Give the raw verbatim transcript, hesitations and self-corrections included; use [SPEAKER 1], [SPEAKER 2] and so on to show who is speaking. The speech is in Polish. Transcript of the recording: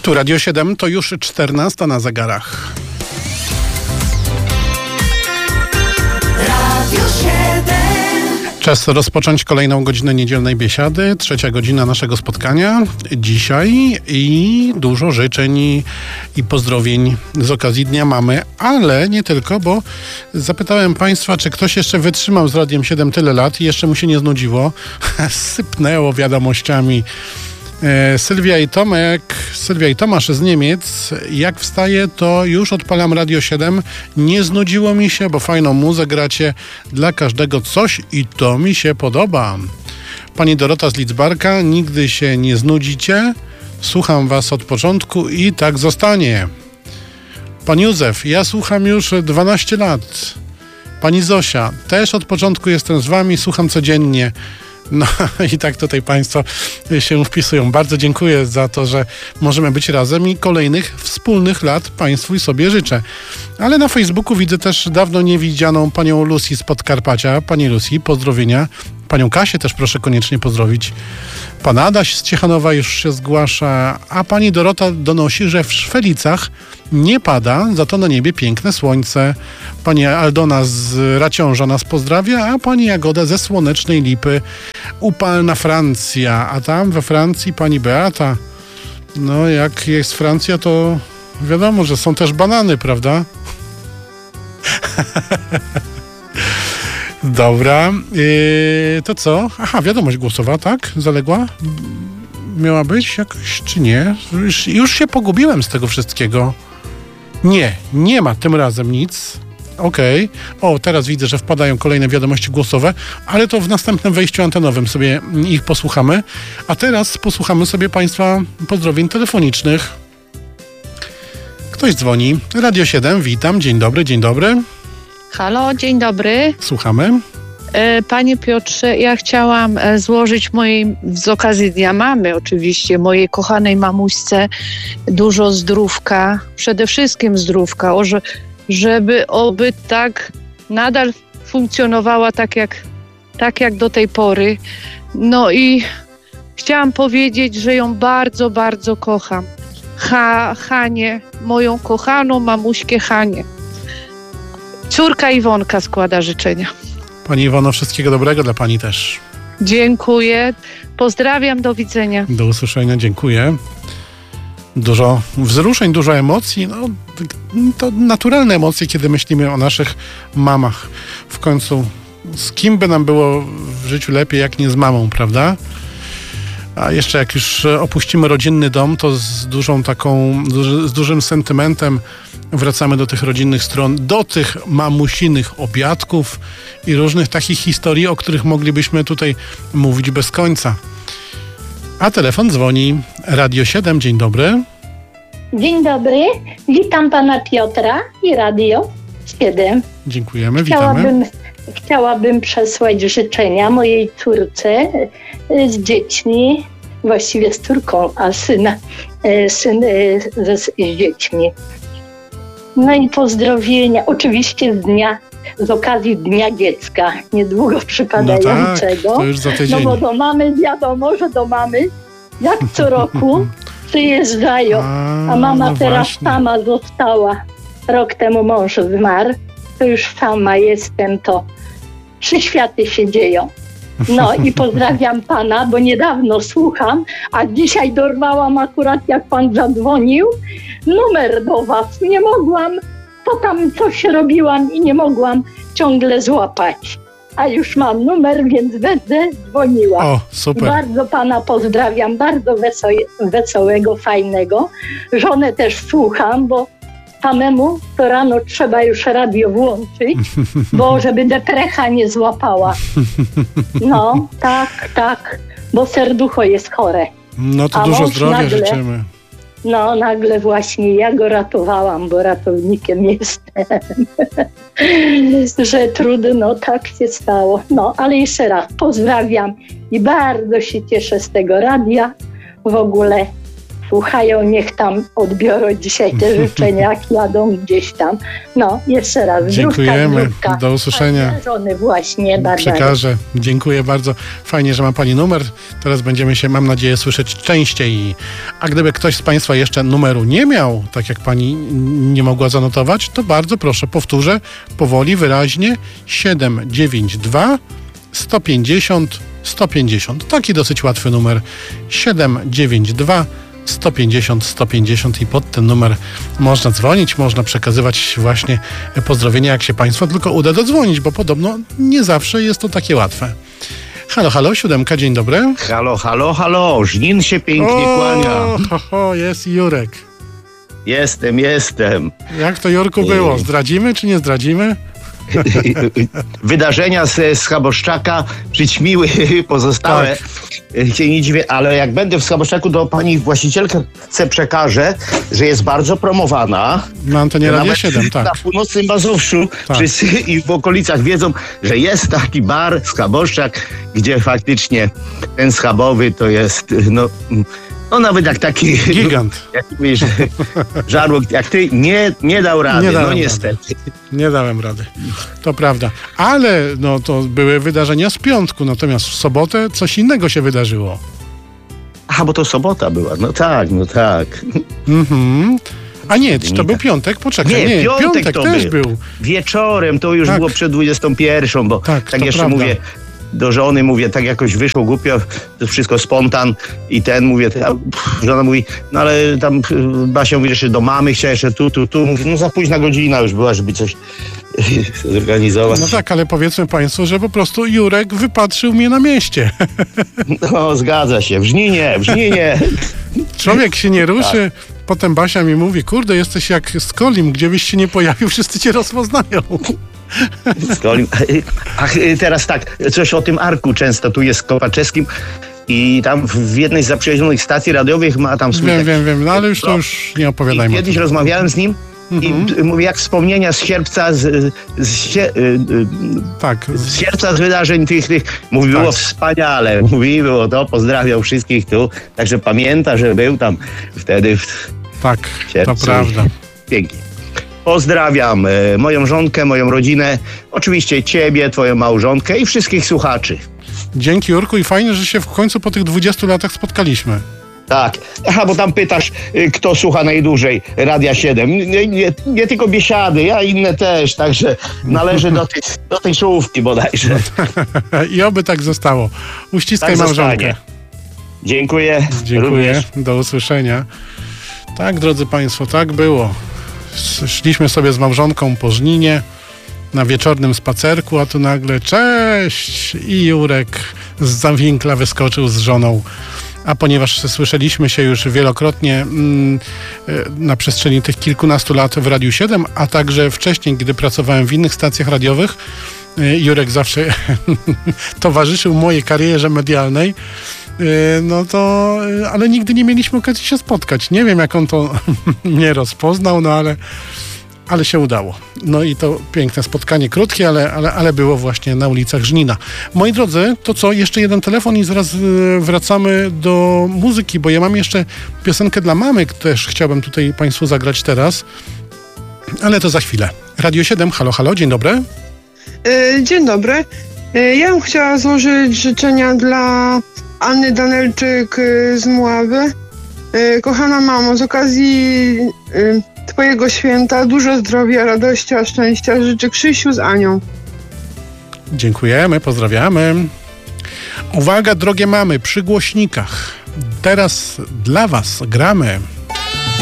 [SPEAKER 1] Tu Radio siedem, to już czternasta na zegarach. Radio siedem. Czas rozpocząć kolejną godzinę niedzielnej biesiady, trzecia godzina naszego spotkania dzisiaj i dużo życzeń i, i pozdrowień z okazji Dnia Mamy, ale nie tylko, bo zapytałem Państwa, czy ktoś jeszcze wytrzymał z Radiem siedem tyle lat i jeszcze mu się nie znudziło. Sypnęło wiadomościami. Sylwia i Tomek, Sylwia i Tomasz z Niemiec. Jak wstaję, to już odpalam Radio siedem. Nie znudziło mi się, bo fajną muzę gracie. Dla każdego coś i to mi się podoba. Pani Dorota z Lidzbarka, nigdy się nie znudzicie. Słucham was od początku i tak zostanie. Pan Józef, ja słucham już dwanaście lat. Pani Zosia, też od początku jestem z wami, słucham codziennie. No i tak tutaj Państwo się wpisują. Bardzo dziękuję za to, że możemy być razem i kolejnych wspólnych lat Państwu i sobie życzę. Ale na Facebooku widzę też dawno niewidzianą panią Lucy z Podkarpacia. Pani Lucy, pozdrowienia. Panią Kasię też proszę koniecznie pozdrowić. Pan Adaś z Ciechanowa już się zgłasza, a pani Dorota donosi, że w Szwelicach nie pada, za to na niebie piękne słońce. Pani Aldona z Raciąża nas pozdrawia, a pani Jagoda ze Słonecznej Lipy. Upalna Francja, a tam we Francji pani Beata. No jak jest Francja, to wiadomo, że są też banany, prawda? Dobra, yy, to co? Aha, wiadomość głosowa, tak? Zaległa? Miała być jakoś, czy nie? Już, już się pogubiłem z tego wszystkiego. Nie, nie ma tym razem nic. Okej. Okay. O, teraz widzę, że wpadają kolejne wiadomości głosowe, ale to w następnym wejściu antenowym sobie ich posłuchamy. A teraz posłuchamy sobie Państwa pozdrowień telefonicznych. Ktoś dzwoni. Radio siedem, witam. Dzień dobry, dzień dobry.
[SPEAKER 2] Halo, dzień dobry.
[SPEAKER 1] Słuchamy.
[SPEAKER 2] Panie Piotrze, ja chciałam złożyć mojej, z okazji Dnia Mamy oczywiście, mojej kochanej mamuśce dużo zdrówka, przede wszystkim zdrówka, żeby oby tak nadal funkcjonowała tak jak, tak jak do tej pory. No i chciałam powiedzieć, że ją bardzo, bardzo kocham. Ha, Hanię, moją kochaną mamuśkę Hanię. Córka Iwonka składa życzenia. Pani
[SPEAKER 1] Iwono, wszystkiego dobrego dla pani też.
[SPEAKER 2] Dziękuję. Pozdrawiam, do widzenia.
[SPEAKER 1] Do usłyszenia, dziękuję. Dużo wzruszeń, dużo emocji. No, to naturalne emocje, kiedy myślimy o naszych mamach. W końcu z kim by nam było w życiu lepiej, jak nie z mamą, prawda? A jeszcze jak już opuścimy rodzinny dom, to z dużą taką, z dużym sentymentem wracamy do tych rodzinnych stron, do tych mamusinych obiadków i różnych takich historii, o których moglibyśmy tutaj mówić bez końca. A telefon dzwoni. Radio siedem, dzień dobry.
[SPEAKER 3] Dzień dobry, witam pana Piotra i Radio siedem.
[SPEAKER 1] Dziękujemy,
[SPEAKER 3] chciałabym, witamy. Chciałabym przesłać życzenia mojej córce z dziećmi, właściwie z córką, a syna, syn z, z dziećmi. No i pozdrowienia, oczywiście z dnia, z okazji Dnia Dziecka, niedługo przypadającego.
[SPEAKER 1] No tak, to już za tydzień.
[SPEAKER 3] No bo do mamy, wiadomo, że do mamy, jak co roku przyjeżdżają, a, a mama no teraz właśnie. Sama została. Rok temu mąż zmarł, to już sama jestem, to trzy światy się dzieją. No i pozdrawiam pana, bo niedawno słucham, a dzisiaj dorwałam akurat, jak pan zadzwonił, numer do was. Nie mogłam, to tam coś robiłam i nie mogłam ciągle złapać. A już mam numer, więc będę dzwoniła.
[SPEAKER 1] O, super.
[SPEAKER 3] Bardzo pana pozdrawiam, bardzo weso- wesołego, fajnego. Żonę też słucham, bo samemu to rano trzeba już radio włączyć, bo żeby deprecha nie złapała. No, tak, tak, bo serducho jest chore.
[SPEAKER 1] No to
[SPEAKER 3] a
[SPEAKER 1] dużo zdrowia
[SPEAKER 3] nagle,
[SPEAKER 1] życzymy.
[SPEAKER 3] No, nagle właśnie ja go ratowałam, bo ratownikiem jestem. Że trudno, tak się stało. No, ale jeszcze raz pozdrawiam i bardzo się cieszę z tego radia. W ogóle słuchają, niech tam odbiorą dzisiaj te życzenia, jak jadą gdzieś tam. No, jeszcze raz.
[SPEAKER 1] Dziękujemy.
[SPEAKER 3] Zdrówka,
[SPEAKER 1] Do usłyszenia.
[SPEAKER 3] żony właśnie, Barbary.
[SPEAKER 1] Przekażę. Dziękuję bardzo. Fajnie, że ma pani numer. Teraz będziemy się, mam nadzieję, słyszeć częściej. A gdyby ktoś z państwa jeszcze numeru nie miał, tak jak pani nie mogła zanotować, to bardzo proszę, powtórzę powoli, wyraźnie. siedem dziewięć dwa sto pięćdziesiąt sto pięćdziesiąt. Taki dosyć łatwy numer. siedem dziewięć dwa sto pięćdziesiąt sto pięćdziesiąt i pod ten numer można dzwonić, można przekazywać właśnie pozdrowienia, jak się państwu tylko uda dodzwonić, bo podobno nie zawsze jest to takie łatwe. Halo, halo, siódemka, dzień dobry.
[SPEAKER 4] Halo, halo, halo, Żnin się pięknie
[SPEAKER 1] o,
[SPEAKER 4] kłania.
[SPEAKER 1] Ho, ho, jest Jurek.
[SPEAKER 4] Jestem, jestem.
[SPEAKER 1] Jak to, Jurku, było? Zdradzimy czy nie zdradzimy?
[SPEAKER 4] Wydarzenia z Schaboszczaka przyćmiły pozostałe. Tak. Się nie dziwię, ale jak będę w Schaboszczaku, to pani właścicielkę przekażę, że jest bardzo promowana.
[SPEAKER 1] Na antenie Radia siedem, tak.
[SPEAKER 4] Na północnym Mazowszu tak. Wszyscy i w okolicach wiedzą, że jest taki bar Schaboszczak, gdzie faktycznie ten schabowy to jest, no... No nawet jak taki...
[SPEAKER 1] Gigant.
[SPEAKER 4] Jak mówisz, żarłok, jak ty, nie, nie dał rady, nie no niestety.
[SPEAKER 1] Rady. Nie dałem rady. To prawda. Ale no to były wydarzenia z piątku, natomiast w sobotę coś innego się wydarzyło.
[SPEAKER 4] Aha, bo to sobota była. No tak, no tak.
[SPEAKER 1] Mhm. A nie, czy to był piątek? Poczekaj,
[SPEAKER 4] nie,
[SPEAKER 1] nie
[SPEAKER 4] piątek,
[SPEAKER 1] piątek
[SPEAKER 4] to
[SPEAKER 1] też
[SPEAKER 4] był.
[SPEAKER 1] był.
[SPEAKER 4] Wieczorem, to już tak. Było przed dwudziestą pierwszą, bo tak, tak jeszcze prawda. Mówię... Do żony mówię, tak jakoś wyszło głupio, to wszystko spontan i ten, mówię, a, pff, żona mówi, no ale tam Basia mówi, że do mamy chciała jeszcze tu, tu, tu, mówi, no za późna godzina już była, żeby coś zorganizować.
[SPEAKER 1] No tak, ale powiedzmy państwu, że po prostu Jurek wypatrzył mnie na mieście.
[SPEAKER 4] No, zgadza się, w Żninie, w Żninie.
[SPEAKER 1] Człowiek się nie ruszy, tak. Potem Basia mi mówi, kurde, jesteś jak z Kolim, gdzie byś się nie pojawił, wszyscy cię rozpoznają.
[SPEAKER 4] Ach, teraz tak, coś o tym Arku często tu jest w Kopaczewskim i tam w jednej z zaprzyjaźnionych stacji radiowych ma tam...
[SPEAKER 1] Wiem, wiem, wiem, no ale już to już nie opowiadajmy.
[SPEAKER 4] Kiedyś rozmawiałem z nim mhm. i mówię, jak wspomnienia z sierpca, z, z, sie, y, y,
[SPEAKER 1] tak.
[SPEAKER 4] z sierpca, z wydarzeń tych, tych mówi, tak. Było wspaniale, mówi, było to, pozdrawiał wszystkich tu, także pamięta, że był tam wtedy w
[SPEAKER 1] Tak,
[SPEAKER 4] sierpcu.
[SPEAKER 1] To prawda.
[SPEAKER 4] Pięknie. Pozdrawiam e, moją żonkę, moją rodzinę, oczywiście ciebie, twoją małżonkę i wszystkich słuchaczy.
[SPEAKER 1] Dzięki, Jurku, i fajnie, że się w końcu po tych dwudziestu latach spotkaliśmy.
[SPEAKER 4] Tak. Aha, bo tam pytasz, y, kto słucha najdłużej Radia siedem. Nie, nie, nie tylko Biesiady, ja inne też, także należy do tej, do tej czołówki bodajże.
[SPEAKER 1] I oby tak zostało. Uściskaj tak małżonkę. Zostanie.
[SPEAKER 4] Dziękuję.
[SPEAKER 1] Dziękuję.
[SPEAKER 4] Również.
[SPEAKER 1] Do usłyszenia. Tak, drodzy państwo, tak było. Szliśmy sobie z małżonką po Żninie na wieczornym spacerku, a tu nagle cześć! I Jurek z Zawinkla wyskoczył z żoną. A ponieważ słyszeliśmy się już wielokrotnie mm, na przestrzeni tych kilkunastu lat w Radiu siedem, a także wcześniej, gdy pracowałem w innych stacjach radiowych, Jurek zawsze towarzyszył mojej karierze medialnej, no to, ale nigdy nie mieliśmy okazji się spotkać. Nie wiem, jak on to mnie rozpoznał, no ale, ale się udało. No i to piękne spotkanie, krótkie, ale, ale, ale było właśnie na ulicach Żnina. Moi drodzy, to co? Jeszcze jeden telefon i zaraz wracamy do muzyki, bo ja mam jeszcze piosenkę dla mamy, też chciałbym tutaj państwu zagrać teraz, ale to za chwilę. Radio siedem, halo, halo, dzień dobry.
[SPEAKER 5] Dzień dobry. Ja bym chciała złożyć życzenia dla Anny Danelczyk z Mławy. Kochana mamo, z okazji twojego święta dużo zdrowia, radości, a szczęścia życzę Krzysiu z Anią.
[SPEAKER 1] Dziękujemy, pozdrawiamy. Uwaga, drogie mamy, przy głośnikach. Teraz dla was gramy